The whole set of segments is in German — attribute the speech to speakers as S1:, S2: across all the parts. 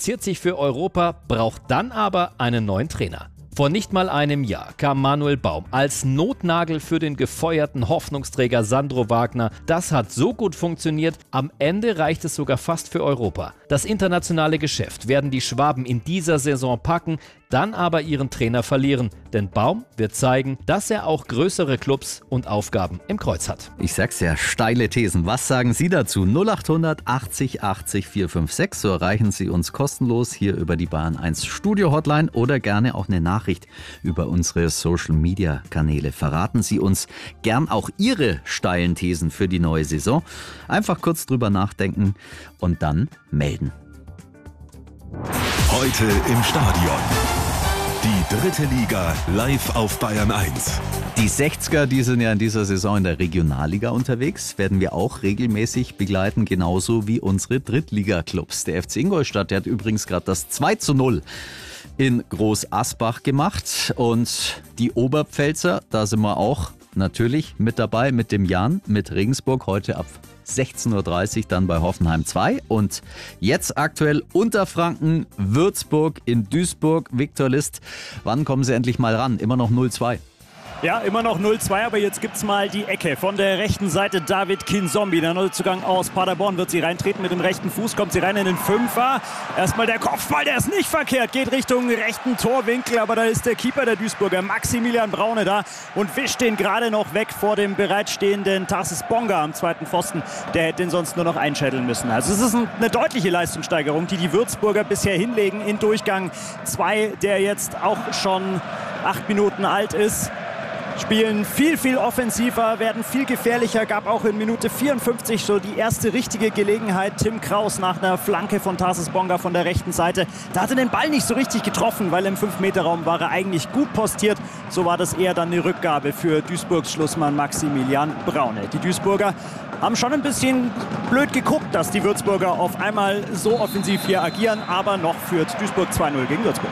S1: qualifiziert sich für Europa, braucht dann aber einen neuen Trainer. Vor nicht mal einem Jahr kam Manuel Baum als Notnagel für den gefeuerten Hoffnungsträger Sandro Wagner. Das hat so gut funktioniert, am Ende reicht es sogar fast für Europa. Das internationale Geschäft werden die Schwaben in dieser Saison packen, dann aber ihren Trainer verlieren. Denn Baum wird zeigen, dass er auch größere Clubs und Aufgaben im Kreuz hat.
S2: Ich sag's ja, steile Thesen. Was sagen Sie dazu? 0800 80 80 456. So erreichen Sie uns kostenlos hier über die Bayern 1 Studio Hotline oder gerne auch eine Nachricht über unsere Social Media Kanäle. Verraten Sie uns gern auch Ihre steilen Thesen für die neue Saison. Einfach kurz drüber nachdenken und dann melden.
S3: Heute im Stadion. Die dritte Liga live auf Bayern 1.
S2: Die 60er, die sind ja in dieser Saison in der Regionalliga unterwegs, werden wir auch regelmäßig begleiten, genauso wie unsere Drittliga-Clubs. Der FC Ingolstadt, der hat übrigens gerade das 2:0 in Groß Asbach gemacht und die Oberpfälzer, da sind wir auch natürlich mit dabei, mit dem Jan, mit Regensburg, heute ab 16:30 Uhr dann bei Hoffenheim 2 und jetzt aktuell Unterfranken, Würzburg in Duisburg. Viktor List, wann kommen Sie endlich mal ran? Immer noch 0:2.
S4: Ja, immer noch 0:2, aber jetzt gibt's mal die Ecke. Von der rechten Seite David Kinzombie, der Neuzugang aus Paderborn, wird sie reintreten mit dem rechten Fuß, kommt sie rein in den Fünfer. Erstmal der Kopfball, der ist nicht verkehrt, geht Richtung rechten Torwinkel, aber da ist der Keeper der Duisburger, Maximilian Braune, da und wischt den gerade noch weg vor dem bereitstehenden Tarsis Bonga am zweiten Pfosten. Der hätte den sonst nur noch einschädeln müssen. Also es ist eine deutliche Leistungssteigerung, die Würzburger bisher hinlegen in Durchgang 2, der jetzt auch schon 8 Minuten alt ist. Spielen viel, viel offensiver, werden viel gefährlicher. Gab auch in Minute 54 so die erste richtige Gelegenheit. Tim Kraus nach einer Flanke von Tarsis Bonga von der rechten Seite. Da hat er den Ball nicht so richtig getroffen, weil im 5-Meter-Raum war er eigentlich gut postiert. So war das eher dann eine Rückgabe für Duisburgs Schlussmann Maximilian Braune. Die Duisburger haben schon ein bisschen blöd geguckt, dass die Würzburger auf einmal so offensiv hier agieren. Aber noch führt Duisburg 2:0 gegen Würzburg.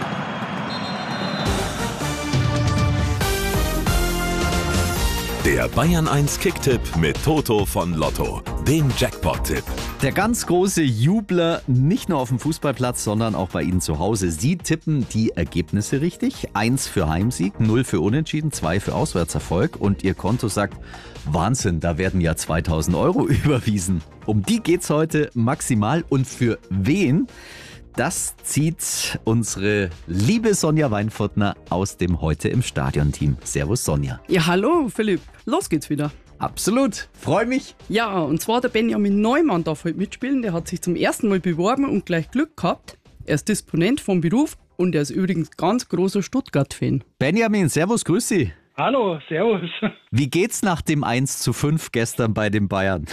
S3: Der Bayern 1 Kicktipp mit Toto von Lotto, dem Jackpot-Tipp.
S2: Der ganz große Jubler, nicht nur auf dem Fußballplatz, sondern auch bei Ihnen zu Hause. Sie tippen die Ergebnisse richtig. 1 für Heimsieg, 0 für Unentschieden, 2 für Auswärtserfolg. Und Ihr Konto sagt, Wahnsinn, da werden ja 2000 Euro überwiesen. Um die geht's heute maximal. Und für wen? Das zieht unsere liebe Sonja Weinfurtner aus dem Heute im Stadion-Team. Servus Sonja.
S5: Ja, hallo Philipp. Los geht's wieder.
S2: Absolut, freue mich.
S5: Ja, und zwar der Benjamin Neumann darf heute mitspielen. Der hat sich zum ersten Mal beworben und gleich Glück gehabt. Er ist Disponent vom Beruf und er ist übrigens ganz großer Stuttgart-Fan.
S2: Benjamin, servus, grüß Sie.
S6: Hallo, servus.
S2: Wie geht's nach dem 1:5 gestern bei den Bayern?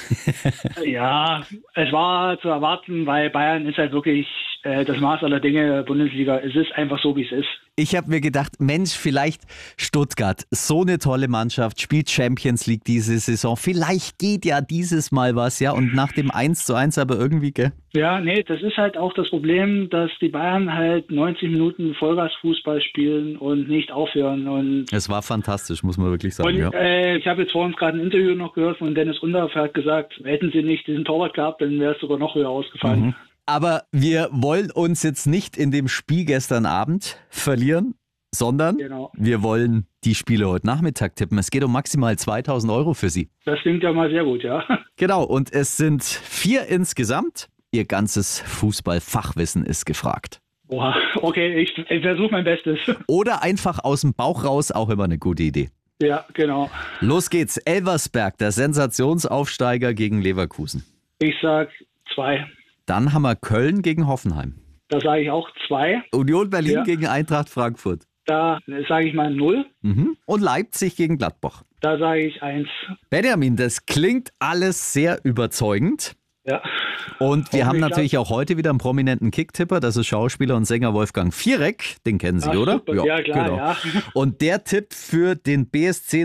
S6: Ja, es war zu erwarten, weil Bayern ist halt wirklich das Maß aller Dinge Bundesliga. Es ist einfach so, wie es ist.
S2: Ich habe mir gedacht, Mensch, vielleicht Stuttgart, so eine tolle Mannschaft, spielt Champions League diese Saison. Vielleicht geht ja dieses Mal was, ja. Und nach dem 1:1 aber irgendwie, gell?
S6: Ja, nee, das ist halt auch das Problem, dass die Bayern halt 90 Minuten Vollgasfußball spielen und nicht aufhören. Und
S2: es war fantastisch, muss man wirklich sagen.
S6: und,
S2: ja.
S6: Ich habe jetzt vor uns gerade ein Interview noch gehört von Dennis Undaff, hat gesagt, hätten sie nicht diesen Torwart gehabt, dann wäre es sogar noch höher ausgefallen.
S2: Mhm. Aber wir wollen uns jetzt nicht in dem Spiel gestern Abend verlieren, sondern wir wollen die Spiele heute Nachmittag tippen. Es geht um maximal 2000 Euro für Sie.
S6: Das klingt ja mal sehr gut, ja.
S2: Genau, und es sind 4 insgesamt. Ihr ganzes Fußballfachwissen ist gefragt.
S6: Boah, okay, ich versuche mein Bestes.
S2: Oder einfach aus dem Bauch raus, auch immer eine gute Idee.
S6: Ja, genau.
S2: Los geht's. Elversberg, der Sensationsaufsteiger gegen Leverkusen.
S6: Ich sag 2.
S2: Dann haben wir Köln gegen Hoffenheim.
S6: Da sage ich auch 2.
S2: Union Berlin gegen Eintracht Frankfurt.
S6: Da sage ich mal 0.
S2: Mhm. Und Leipzig gegen Gladbach.
S6: Da sage ich 1.
S2: Benjamin, das klingt alles sehr überzeugend.
S6: Ja.
S2: Und wir haben natürlich auch heute wieder einen prominenten Kicktipper, das ist Schauspieler und Sänger Wolfgang Viereck, den kennen Sie, oder?
S6: Super. Ja, klar, genau. Ja.
S2: Und der Tipp für den BSC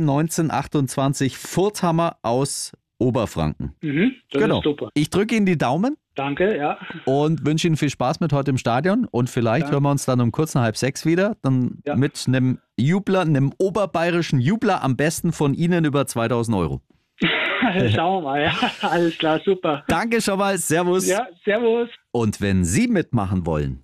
S2: 1928 Furthammer aus Oberfranken.
S6: Das ist super.
S2: Ich drücke Ihnen die Daumen.
S6: Danke, ja.
S2: Und wünsche Ihnen viel Spaß mit heute im Stadion. Und vielleicht hören wir uns dann um kurz nach 5:30 wieder. Dann mit einem Jubler, einem oberbayerischen Jubler, am besten von Ihnen über 2000 Euro.
S6: Schauen wir mal, ja. Alles klar, super.
S2: Danke schon mal, servus.
S6: Ja, servus.
S2: Und wenn Sie mitmachen wollen,